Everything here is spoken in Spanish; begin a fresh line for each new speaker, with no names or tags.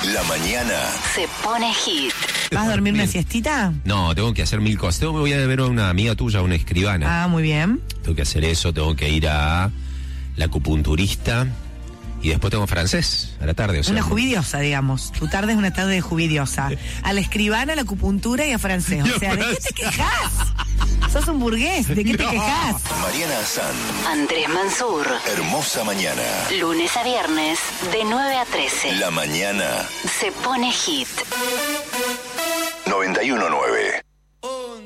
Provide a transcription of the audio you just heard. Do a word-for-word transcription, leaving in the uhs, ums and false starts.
La mañana
se pone hit.
¿Vas a dormir una siestita?
No, tengo que hacer mil cosas. Tengo, me voy a ver a una amiga tuya, una escribana.
Ah, muy bien.
Tengo que hacer eso, tengo que ir a la acupunturista y después tengo francés a la tarde. O sea,
una juvidiosa, digamos. Tu tarde es una tarde de juvidiosa. A la escribana, a la acupuntura y a francés. O sea, ¿de qué te quejas? Sos un burgués, ¿de qué te quejas?
Mariana Azán,
Andrés Mansur.
Hermosa Mañana.
Lunes a viernes, de nueve a trece.
La mañana
Se pone hit.
noventa y uno nueve.